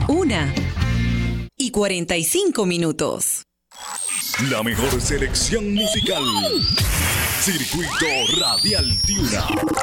1:45. La mejor selección musical. Circuito Radial Tiuna.